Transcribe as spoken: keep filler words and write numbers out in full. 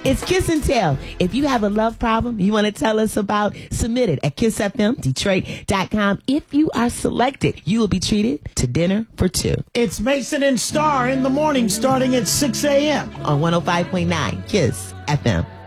It's Kiss and Tell. If you have a love problem you want to tell us about, submit it at kiss f m detroit dot com. If you are selected, you will be treated to dinner for two. It's Mason and Star in the morning starting at six a.m. on one oh five point nine Kiss F M.